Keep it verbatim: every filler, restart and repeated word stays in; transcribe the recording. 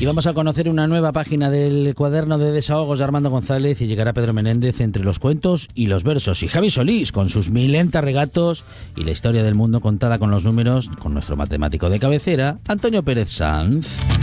Y vamos a conocer una nueva página del cuaderno de desahogos de Armando González y llegará Pedro Menéndez entre los cuentos y los versos. Y Javi Solís con sus milenta regatos y la historia del mundo contada con los números con nuestro matemático de cabecera, Antonio Pérez Sanz.